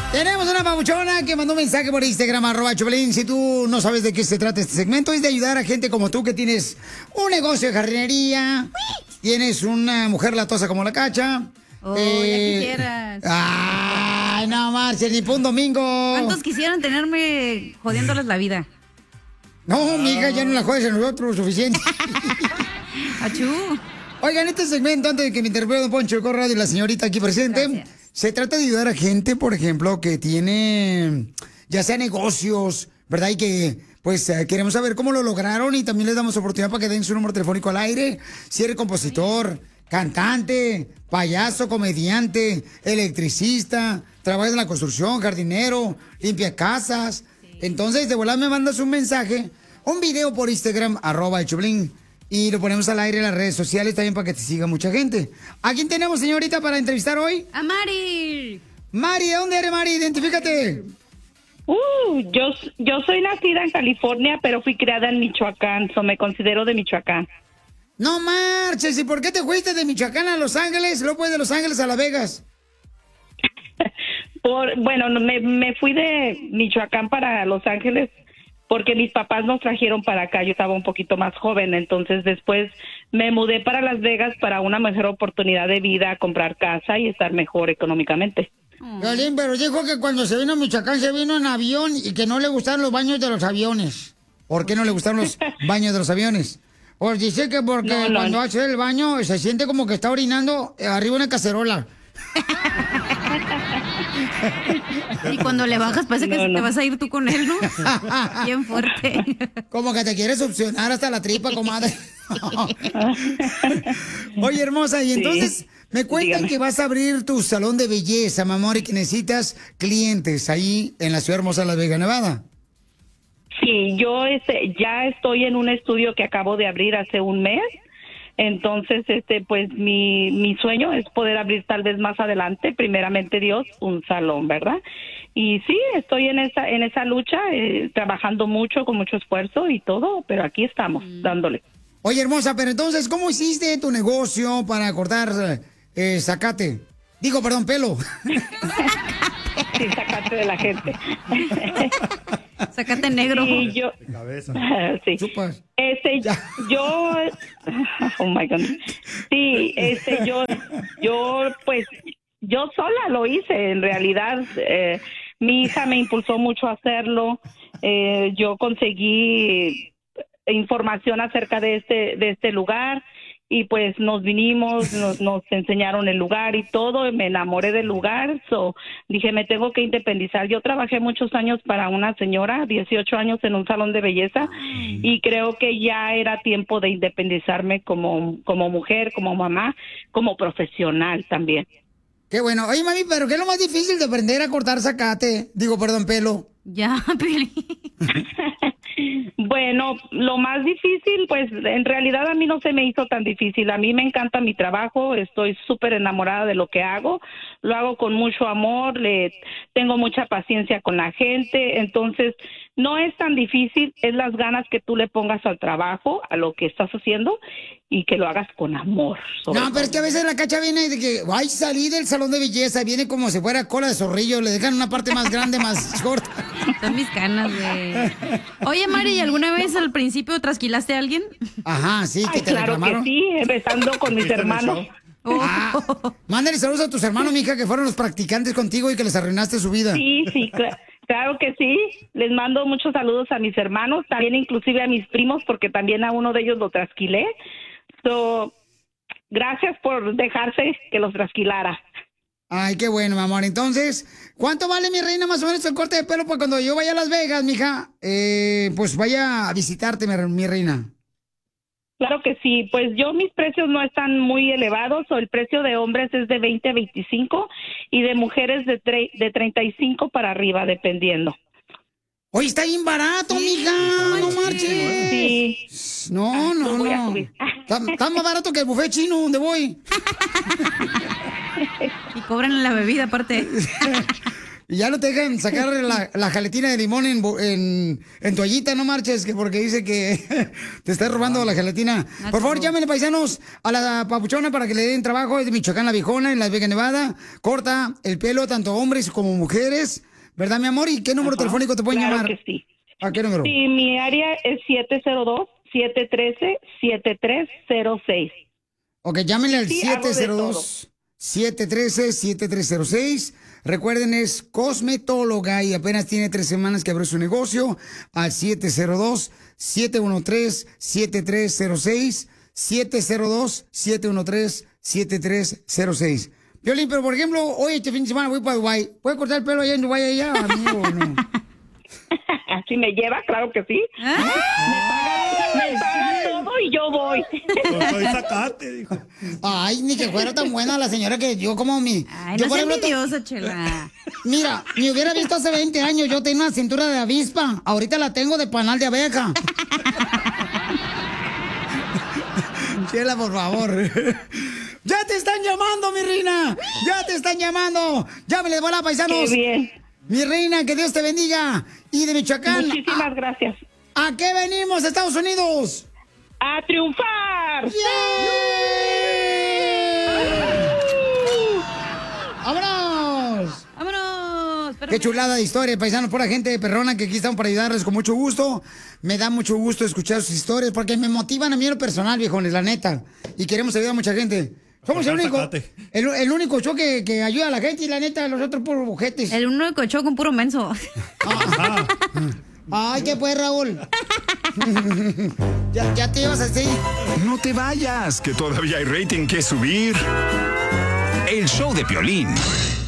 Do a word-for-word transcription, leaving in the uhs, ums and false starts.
Tenemos una papuchona que mandó un mensaje por Instagram, arroba Choplin. Si tú no sabes de qué se trata este segmento, es de ayudar a gente como tú que tienes un negocio de jardinería, tienes una mujer latosa como la Cacha. Oh, eh... ya quisieras. Ay, no marches, ni por un domingo. ¿Cuántos quisieran tenerme jodiéndoles la vida? No, mija, ya no la jodes a nosotros, suficiente. Achú. Oigan, este segmento, antes de que me interprete Don Poncho de Corrado y la señorita aquí presente, gracias, se trata de ayudar a gente, por ejemplo, que tiene, ya sea negocios, ¿verdad? Y que, pues, eh, queremos saber cómo lo lograron y también les damos oportunidad para que den su número telefónico al aire. Si eres compositor, cantante, payaso, comediante, electricista, trabajas en la construcción, jardinero, limpia casas. Sí. Entonces, de volada me mandas un mensaje, un video por Instagram, arroba el Choplin, y lo ponemos al aire en las redes sociales también para que te siga mucha gente. ¿A quién tenemos, señorita, para entrevistar hoy? A Mari. Mari, ¿de dónde eres, Mari? Identifícate. Uh, yo, yo soy nacida en California, pero fui criada en Michoacán, so me considero de Michoacán. No marches, ¿y por qué te fuiste de Michoacán a Los Ángeles, luego de Los Ángeles a Las Vegas? Por, bueno, me, me fui de Michoacán para Los Ángeles porque mis papás nos trajeron para acá, yo estaba un poquito más joven, entonces después me mudé para Las Vegas para una mejor oportunidad de vida, comprar casa y estar mejor económicamente. Violín, pero dijo que cuando se vino a Michoacán se vino en avión y que no le gustaron los baños de los aviones. ¿Por qué no le gustaron los baños de los aviones? Pues dice que porque no, no, cuando no. hace el baño se siente como que está orinando arriba de una cacerola. Y cuando le bajas parece no, que no. te vas a ir tú con él, ¿no? Bien fuerte. Como que te quieres succionar hasta la tripa, comadre. Oye, hermosa, y entonces sí. me cuentan Dígame. que vas a abrir tu salón de belleza, mi amor, y que necesitas clientes ahí en la ciudad hermosa de Las Vegas, Nevada. Sí, yo este, ya estoy en un estudio que acabo de abrir hace un mes. Entonces, este, pues mi, mi sueño es poder abrir tal vez más adelante, primeramente Dios, un salón, ¿verdad? Y sí, estoy en esa, en esa lucha, eh, trabajando mucho, con mucho esfuerzo y todo, pero aquí estamos, mm. dándole. Oye, hermosa, pero entonces, ¿cómo hiciste tu negocio para cortar eh, zacate? Digo, perdón, pelo. Sí, zacate de la gente. Zacate negro. Y yo, de cabeza. Sí. Chupas. Este, yo, oh my God. Sí, este, yo, yo, pues, yo sola lo hice, en realidad. Eh, mi hija me impulsó mucho a hacerlo. Eh, yo conseguí información acerca de este, de este lugar. Y pues nos vinimos, nos, nos enseñaron el lugar y todo, y me enamoré del lugar, so dije, me tengo que independizar. Yo trabajé muchos años para una señora, dieciocho años en un salón de belleza, y creo que ya era tiempo de independizarme como, como mujer, como mamá, como profesional también. Qué bueno. Oye, mami, ¿pero qué es lo más difícil de aprender a cortar zacate? Digo, perdón, pelo. Ya, Pili. Bueno, lo más difícil, pues en realidad a mí no se me hizo tan difícil. A mí me encanta mi trabajo, estoy súper enamorada de lo que hago, lo hago con mucho amor, le tengo mucha paciencia con la gente, entonces no es tan difícil, es las ganas que tú le pongas al trabajo, a lo que estás haciendo y que lo hagas con amor. No, pero todo. Es que a veces la Cacha viene de que, ay, salí del salón de belleza, viene como si fuera cola de zorrillo, le dejan una parte más grande, más corta. Son mis canas, güey. Oye, Mari, ¿y alguna vez al principio trasquilaste a alguien? Ajá, sí, que Ay, te claro reclamaron. Que sí, empezando con mis hermanos. Oh. Ah, mándale saludos a tus hermanos, mija, que fueron los practicantes contigo y que les arruinaste su vida. Sí, sí, cl- claro que sí. Les mando muchos saludos a mis hermanos, también inclusive a mis primos, porque también a uno de ellos lo trasquilé. So, gracias por dejarse que los trasquilara. Ay, qué bueno, mi amor. Entonces, ¿cuánto vale, mi reina, más o menos el corte de pelo? Pues cuando yo vaya a Las Vegas, mija, eh, pues vaya a visitarte, mi, mi reina. Claro que sí, pues yo mis precios no están muy elevados, o el precio de hombres es de veinte a veinticinco y de mujeres de, tre- de treinta y cinco para arriba, dependiendo. Oye, está bien barato, sí, mija, no marches. Sí. No, no, Lo voy a no. subir. Está, está más barato que el buffet chino donde voy. Y cobran la bebida aparte. Y ya no te dejan sacar la, la jaletina de limón en, en, en toallita, no marches, que porque dice que te está robando la jaletina. Por favor, llámenle, paisanos, a la papuchona para que le den trabajo. Es de Michoacán, La Viejona, en Las Vegas, Nevada. Corta el pelo, tanto hombres como mujeres. ¿Verdad, mi amor? ¿Y qué número Ajá. telefónico te pueden claro llamar? Que sí. ¿A qué número? Sí, mi área es siete cero dos, siete uno tres, siete tres cero seis. Ok, llámenle al sí, siete cero dos, siete uno tres, siete tres cero seis. Recuerden, es cosmetóloga y apenas tiene tres semanas que abrió su negocio. Al siete cero dos, siete uno tres, siete tres cero seis. siete cero dos, siete uno tres, siete tres cero seis. Piolín, pero por ejemplo, hoy este fin de semana voy para Dubái. ¿Puede cortar el pelo allá en Dubái allá, amigo, o no? Si me lleva, claro que sí. ¿Ah? Me paga, me paga todo y yo voy. Soy sacate, dijo. Ay, ni que fuera tan buena la señora que yo como mi... Ay, yo no seas ejemplo, envidiosa, Chela. Mira, me hubiera visto hace veinte años, yo tenía una cintura de avispa. Ahorita la tengo de panal de abeja. Chela, por favor. ¡Ya te están llamando, mi reina! ¡Ya te están llamando! ¡Llámenle, bola, paisanos! ¡Qué bien! Mi reina, que Dios te bendiga. Y de Michoacán. Muchísimas gracias. ¿A qué venimos, Estados Unidos? ¡A triunfar! ¡Vámonos! ¡Vámonos! Qué chulada de historia, paisanos, por la gente de perrona que aquí estamos para ayudarles con mucho gusto. Me da mucho gusto escuchar sus historias porque me motivan a mí en lo personal, viejones, la neta. Y queremos ayudar a mucha gente. Somos el único, el, el único show que, que ayuda a la gente y la neta, los otros puros bujetes. El único show con puro menso. Ah. Ay, ¿qué pues, Raúl? ya, ya te ibas así. No te vayas, que todavía hay rating que subir. El show de Piolín.